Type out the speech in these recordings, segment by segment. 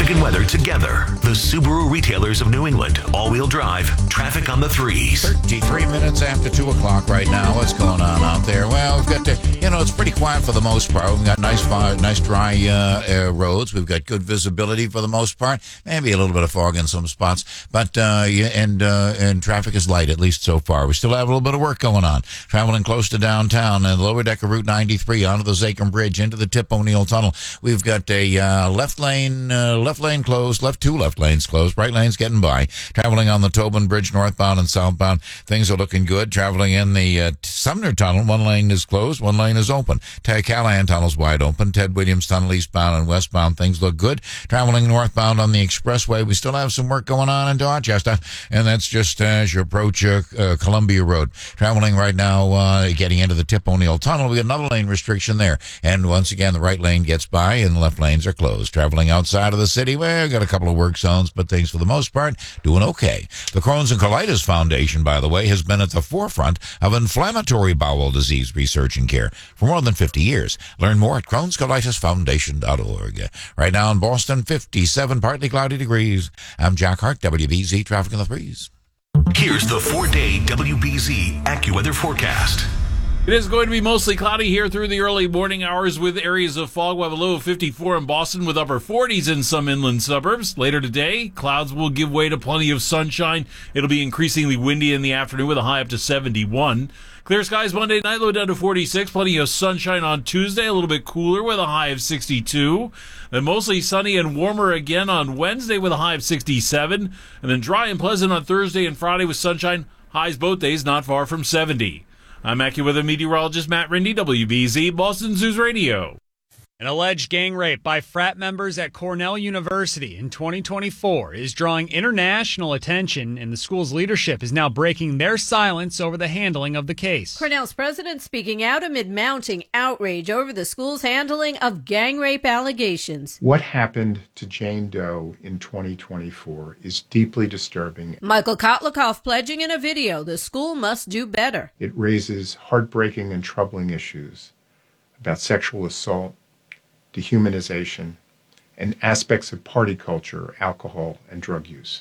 traffic and weather together. The Subaru retailers of New England. All-wheel drive. Traffic on the 3s. 33 minutes after 2 o'clock right now. What's going on out there? Well, we've got it's pretty quiet for the most part. We've got nice dry roads. We've got good visibility for the most part. Maybe a little bit of fog in some spots. But, and traffic is light, at least so far. We still have a little bit of work going on. Traveling close to downtown and the lower deck of Route 93 onto the Zachem Bridge into the Tip O'Neill Tunnel. We've got a left lane closed, two left lanes closed, right lane's getting by. Traveling on the Tobin Bridge northbound and southbound, things are looking good. Traveling in the Sumner Tunnel, one lane is closed, one lane is open. Callahan Tunnel's wide open. Ted Williams Tunnel eastbound and westbound, things look good. Traveling northbound on the expressway, we still have some work going on in Dorchester, and that's just as you approach Columbia Road. Traveling right now, getting into the Tip O'Neill Tunnel, we got another lane restriction there. And once again, the right lane gets by and the left lanes are closed. Traveling outside of the city, well, we've got a couple of work zones, but things for the most part doing okay. The Crohn's and Colitis Foundation, by the way, has been at the forefront of inflammatory bowel disease research and care for more than 50 years. Learn more at crohnscolitisfoundation.org. Right now in Boston, 57 partly cloudy degrees. I'm Jack Hart, WBZ Traffic in the 3s. Here's the 4-day WBZ AccuWeather forecast. It is going to be mostly cloudy here through the early morning hours with areas of fog. We'll have a low of 54 in Boston with upper 40s in some inland suburbs. Later today, clouds will give way to plenty of sunshine. It'll be increasingly windy in the afternoon with a high up to 71. Clear skies Monday night, low down to 46. Plenty of sunshine on Tuesday, a little bit cooler with a high of 62. Then mostly sunny and warmer again on Wednesday with a high of 67. And then dry and pleasant on Thursday and Friday with sunshine. Highs both days not far from 70. I'm AccuWeather meteorologist Matt Rindy, WBZ Boston News Radio. An alleged gang rape by frat members at Cornell University in 2024 is drawing international attention, and the school's leadership is now breaking their silence over the handling of the case. Cornell's president speaking out amid mounting outrage over the school's handling of gang rape allegations. What happened to Jane Doe in 2024 is deeply disturbing. Michael Kotlikoff pledging in a video the school must do better. It raises heartbreaking and troubling issues about sexual assault, dehumanization, and aspects of party culture, alcohol, and drug use.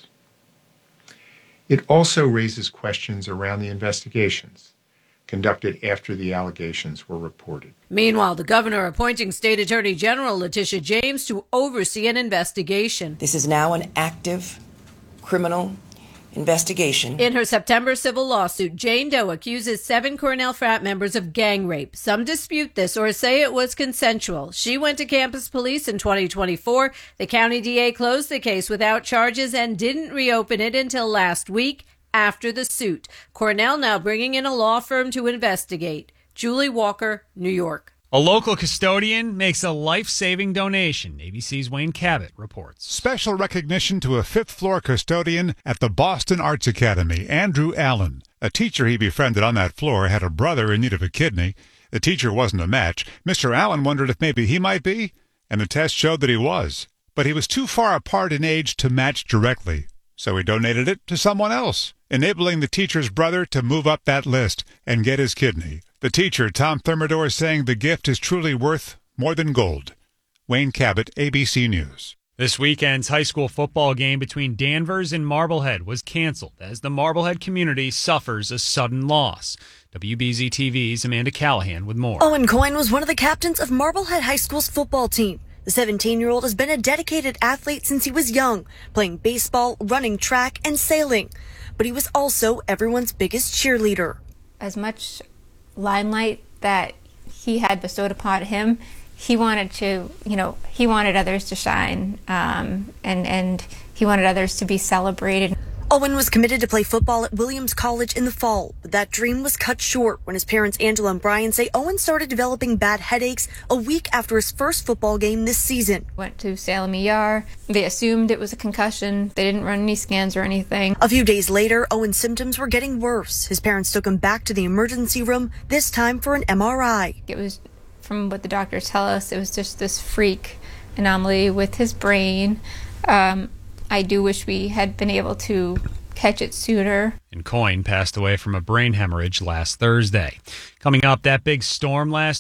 It also raises questions around the investigations conducted after the allegations were reported. Meanwhile, the governor appointing State Attorney General Letitia James to oversee an investigation. This is now an active criminal investigation. In her September civil lawsuit, Jane Doe accuses 7 Cornell frat members of gang rape. Some dispute this or say it was consensual. She went to campus police in 2024. The county DA closed the case without charges and didn't reopen it until last week after the suit. Cornell now bringing in a law firm to investigate. Julie Walker, New York. A local custodian makes a life-saving donation. ABC's Wayne Cabot reports. Special recognition to a fifth-floor custodian at the Boston Arts Academy, Andrew Allen. A teacher he befriended on that floor had a brother in need of a kidney. The teacher wasn't a match. Mr. Allen wondered if maybe he might be, and the test showed that he was. But he was too far apart in age to match directly, so he donated it to someone else, enabling the teacher's brother to move up that list and get his kidney. The teacher, Tom Thermidor, saying the gift is truly worth more than gold. Wayne Cabot, ABC News. This weekend's high school football game between Danvers and Marblehead was canceled as the Marblehead community suffers a sudden loss. WBZ TV's Amanda Callahan with more. Owen Coyne was one of the captains of Marblehead High School's football team. The 17-year-old has been a dedicated athlete since he was young, playing baseball, running track, and sailing. But he was also everyone's biggest cheerleader. As much limelight that he had bestowed upon him, he wanted others to shine, and he wanted others to be celebrated. Owen was committed to play football at Williams College in the fall, but that dream was cut short when his parents Angela and Brian say Owen started developing bad headaches a week after his first football game this season. Went to Salem ER. They assumed it was a concussion. They didn't run any scans or anything. A few days later, Owen's symptoms were getting worse. His parents took him back to the emergency room, this time for an MRI. It was, from what the doctors tell us, it was just this freak anomaly with his brain. I do wish we had been able to catch it sooner. And Coyne passed away from a brain hemorrhage last Thursday. Coming up, that big storm last